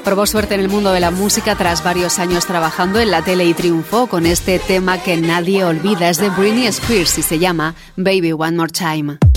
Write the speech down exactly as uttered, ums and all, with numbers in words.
Probó suerte en el mundo de la música tras varios años trabajando en la tele y triunfó con este tema que nadie olvida. Es de Britney Spears y se llama Baby One More Time.